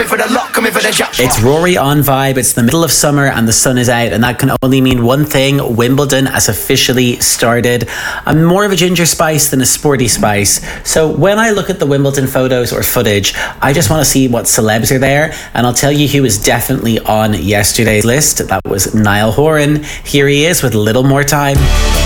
It's Rory on Vibe. It's the middle of summer and the sun is out, and that can only mean one thing: Wimbledon has officially started. I'm more of a ginger spice than a sporty spice, so when I look at the Wimbledon photos or footage, I just want to see what celebs are there, and I'll tell you who was definitely on yesterday's list. That was Niall Horan. Here he is with A Little More Time.